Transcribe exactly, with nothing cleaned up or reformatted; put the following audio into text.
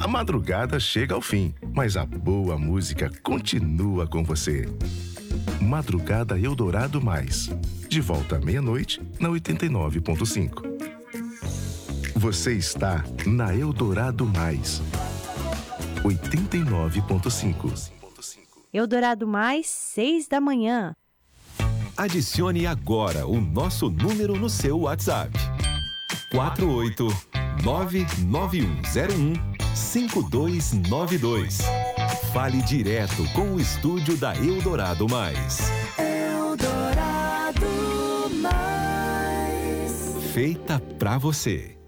madrugada chega ao fim, mas a boa música continua com você. Madrugada Eldorado Mais. De volta à meia-noite, na oitenta e nove ponto cinco. Você está na Eldorado Mais. oitenta e nove ponto cinco. Eldorado Mais, seis da manhã. Adicione agora o nosso número no seu WhatsApp. quatro oito nove nove um zero um cinco dois nove dois. Fale direto com o estúdio da Eldorado Mais. Eldorado Mais. Feita pra você.